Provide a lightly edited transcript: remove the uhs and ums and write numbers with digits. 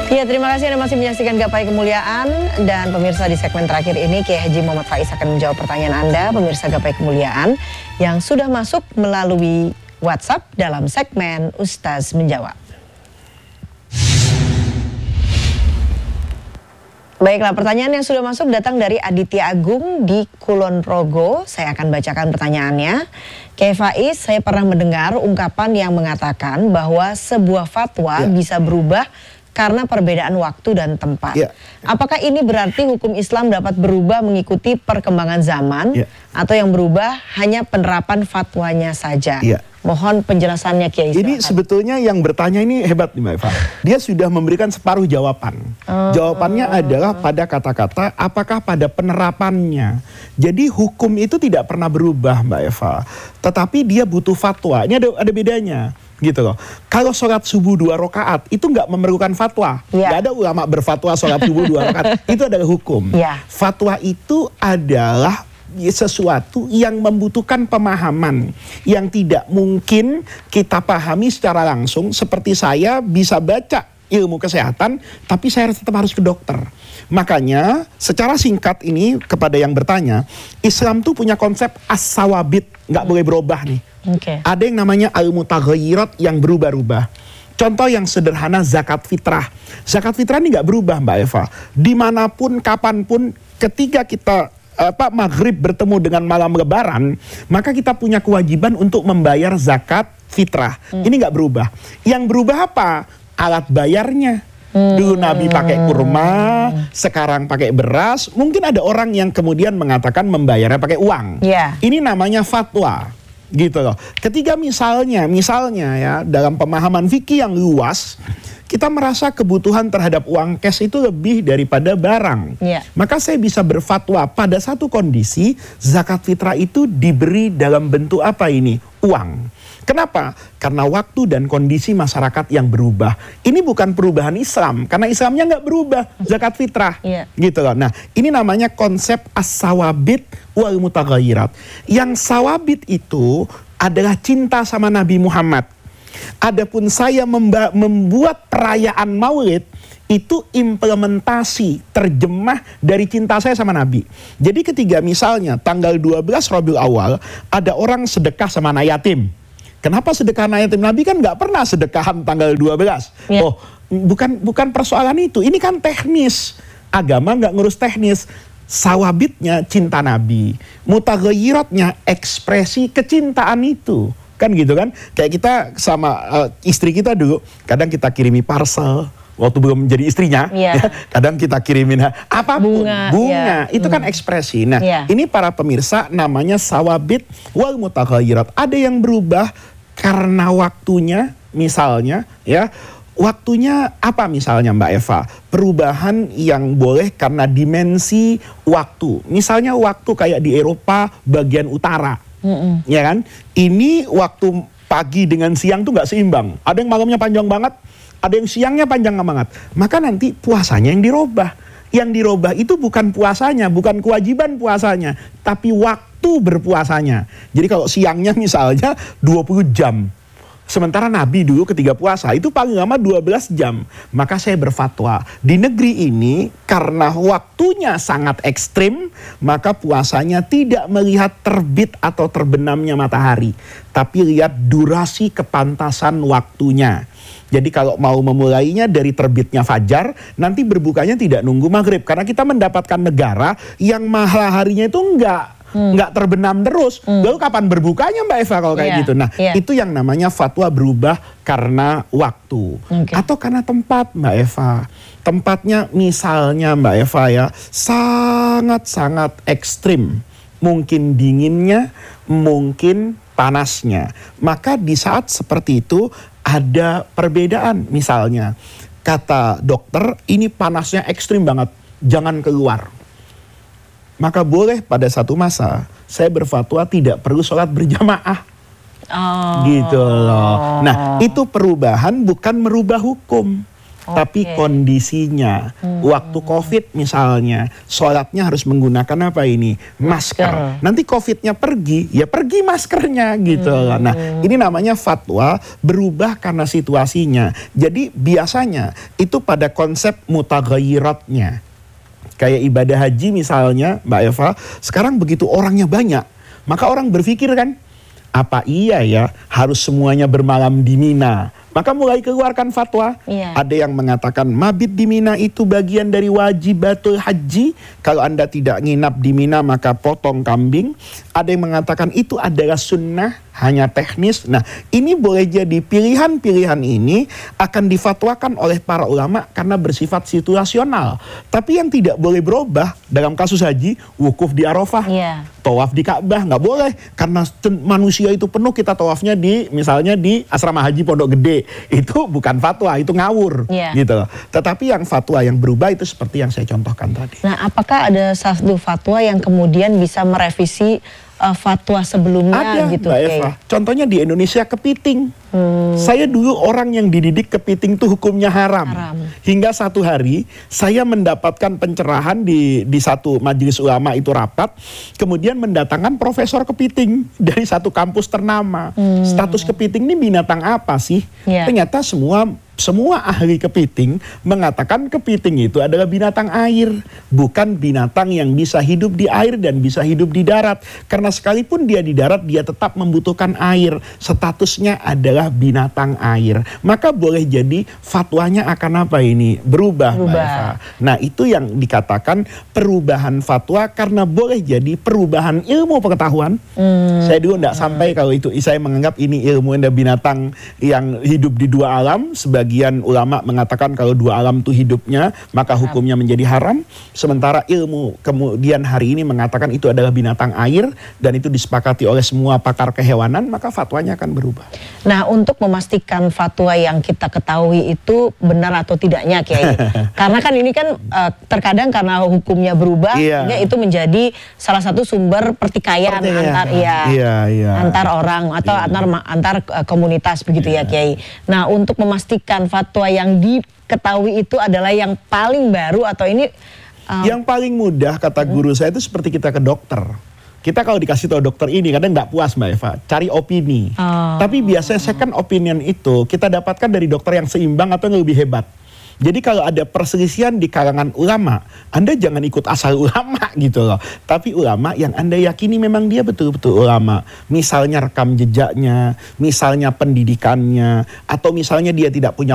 Ya, terima kasih Anda masih menyaksikan Gapai Kemuliaan. Dan pemirsa, di segmen terakhir ini Kiai Haji Muhammad Faiz akan menjawab pertanyaan Anda, pemirsa Gapai Kemuliaan, yang sudah masuk melalui WhatsApp dalam segmen Ustaz Menjawab. Baiklah, pertanyaan yang sudah masuk datang dari Aditya Agung di Kulon Progo. Saya akan bacakan pertanyaannya. Kiai Faiz, saya pernah mendengar ungkapan yang mengatakan bahwa sebuah fatwa bisa berubah karena perbedaan waktu dan tempat. Apakah ini berarti hukum Islam dapat berubah mengikuti perkembangan zaman atau yang berubah hanya penerapan fatwanya saja? Mohon penjelasannya, Kiai. Ini sebetulnya yang bertanya ini hebat nih Mbak Eva. Dia sudah memberikan separuh jawaban. Jawabannya adalah pada kata-kata apakah pada penerapannya. Jadi hukum itu tidak pernah berubah Mbak Eva. Tetapi dia butuh fatwa. Ini ada bedanya. Gitu loh. Kalau sholat subuh 2 rakaat itu nggak memerlukan fatwa. Nggak ada ulama berfatwa sholat subuh 2 rakaat. Itu adalah hukum. Fatwa itu adalah sesuatu yang membutuhkan pemahaman yang tidak mungkin kita pahami secara langsung. Seperti saya bisa baca ilmu kesehatan, tapi saya tetap harus ke dokter. Makanya secara singkat ini kepada yang bertanya, Islam tuh punya konsep as-sawabit, nggak boleh berubah nih. Ada yang namanya al-mutaghayyirat yang berubah-ubah. Contoh yang sederhana zakat fitrah. Zakat fitrah ini nggak berubah Mbak Eva. Dimanapun, kapanpun, ketika kita maghrib bertemu dengan malam lebaran, maka kita punya kewajiban untuk membayar zakat fitrah. Ini nggak berubah. Yang berubah apa? Alat bayarnya. Dulu Nabi pakai kurma, sekarang pakai beras. Mungkin ada orang yang kemudian mengatakan membayarnya pakai uang. Ini namanya fatwa. Gitu loh. Ketika misalnya ya dalam pemahaman fikih yang luas, kita merasa kebutuhan terhadap uang cash itu lebih daripada barang. Maka saya bisa berfatwa pada satu kondisi zakat fitrah itu diberi dalam bentuk apa ini? Uang. Kenapa? Karena waktu dan kondisi masyarakat yang berubah. Ini bukan perubahan Islam, karena Islamnya nggak berubah zakat fitrah. Gitu loh. Nah, ini namanya konsep as-sawabit wal mutaghayyirat. Yang sawabit itu adalah cinta sama Nabi Muhammad. Adapun saya membuat perayaan Maulid itu implementasi terjemah dari cinta saya sama Nabi. Jadi ketika misalnya tanggal 12 Rabiul Awal ada orang sedekah sama anak yatim. Kenapa sedekah anak yatim? Nabi kan nggak pernah sedekahan tanggal 12. Oh, bukan persoalan itu. Ini kan teknis. Agama nggak ngurus teknis. Sawabitnya cinta Nabi. Mutaghayyiratnya ekspresi kecintaan itu. Kan gitu kan? Kayak kita sama istri kita dulu, kadang kita kirimi parcel waktu belum menjadi istrinya, kadang kita kirimin apapun, bunga, itu kan ekspresi. Nah, ini para pemirsa namanya sawabit wal mutaghayyirat. Ada yang berubah karena waktunya, misalnya ya. Waktunya apa misalnya Mbak Eva? Perubahan yang boleh karena dimensi waktu. Misalnya waktu kayak di Eropa bagian utara. Ya kan? Ini waktu pagi dengan siang tuh nggak seimbang. Ada yang malamnya panjang banget, ada yang siangnya panjang banget. Maka nanti puasanya yang dirubah. Yang dirubah itu bukan puasanya, bukan kewajiban puasanya, tapi waktu berpuasanya. Jadi kalau siangnya misalnya 20 jam. Sementara Nabi dulu ketika puasa itu paling lama 12 jam. Maka saya berfatwa, di negeri ini karena waktunya sangat ekstrim, maka puasanya tidak melihat terbit atau terbenamnya matahari, tapi lihat durasi kepantasan waktunya. Jadi kalau mau memulainya dari terbitnya fajar, nanti berbukanya tidak nunggu maghrib. Karena kita mendapatkan negara yang mataharinya itu nggak terbenam terus. Lalu kapan berbukanya Mbak Eva kalau kayak gitu? Nah, itu yang namanya fatwa berubah karena waktu. Atau karena tempat Mbak Eva. Tempatnya misalnya Mbak Eva ya, sangat-sangat ekstrim. Mungkin dinginnya, mungkin panasnya. Maka di saat seperti itu ada perbedaan. Misalnya, kata dokter ini panasnya ekstrim banget, jangan keluar. Maka boleh pada satu masa saya berfatwa tidak perlu sholat berjamaah. Gitu loh. Nah, itu perubahan bukan merubah hukum. tapi kondisinya. Waktu COVID misalnya, sholatnya harus menggunakan apa ini? Masker. Nanti COVID-nya pergi, ya pergi maskernya gitu. Nah, ini namanya fatwa berubah karena situasinya. Jadi biasanya itu pada konsep mutaghayyiratnya. Kayak ibadah haji misalnya, Mbak Eva, sekarang begitu orangnya banyak, maka orang berpikir kan, apa iya ya harus semuanya bermalam di Mina? Maka mulai keluarkan fatwa. Ada yang mengatakan mabit di Mina itu bagian dari wajibatul haji. Kalau Anda tidak nginap di Mina maka potong kambing. Ada yang mengatakan itu adalah sunnah, hanya teknis. Nah, ini boleh jadi pilihan-pilihan ini akan difatwakan oleh para ulama karena bersifat situasional. Tapi yang tidak boleh berubah dalam kasus haji, wukuf di Arafah, tawaf di Ka'bah, nggak boleh. Karena manusia itu penuh, kita tawafnya di misalnya di asrama haji Pondok Gede. Itu bukan fatwa, itu ngawur gitu. Tetapi yang fatwa yang berubah itu seperti yang saya contohkan tadi. Nah, apakah ada satu fatwa yang kemudian bisa merevisi fatwa sebelumnya? Ada, gitu, Mbak Eva. Contohnya di Indonesia kepiting. Saya dulu orang yang dididik kepiting itu hukumnya haram. Hingga satu hari saya mendapatkan pencerahan di satu majelis ulama itu rapat, kemudian mendatangkan profesor kepiting dari satu kampus ternama. Status kepiting ini binatang apa sih? Ternyata semua ahli kepiting mengatakan kepiting itu adalah binatang air, bukan binatang yang bisa hidup di air dan bisa hidup di darat. Karena sekalipun dia di darat, dia tetap membutuhkan air. Statusnya adalah binatang air. Maka boleh jadi fatwanya akan apa ini? Berubah. Mbak Eva. Nah, itu yang dikatakan perubahan fatwa karena boleh jadi perubahan ilmu pengetahuan. Saya dulu tidak sampai kalau itu, saya menganggap ini ilmu ada binatang yang hidup di dua alam. Sebagian ulama mengatakan kalau dua alam itu hidupnya, maka hukumnya menjadi haram. Sementara ilmu kemudian hari ini mengatakan itu adalah binatang air dan itu disepakati oleh semua pakar kehewanan, maka fatwanya akan berubah. Nah, untuk memastikan fatwa yang kita ketahui itu benar atau tidaknya, Kiai. Karena kan ini kan terkadang karena hukumnya berubah, itu menjadi salah satu sumber pertikaian antar orang atau antar komunitas begitu ya, Kiai. Nah, untuk memastikan fatwa yang diketahui itu adalah yang paling baru atau ini yang paling mudah kata guru saya itu seperti kita ke dokter. Kita kalau dikasih tahu dokter ini kadang nggak puas, Mbak Eva, cari opini. Tapi biasanya second opinion itu kita dapatkan dari dokter yang seimbang atau yang lebih hebat. Jadi kalau ada perselisihan di kalangan ulama, Anda jangan ikut asal ulama gitu loh. Tapi ulama yang Anda yakini memang dia betul-betul ulama. Misalnya rekam jejaknya, misalnya pendidikannya, atau misalnya dia tidak punya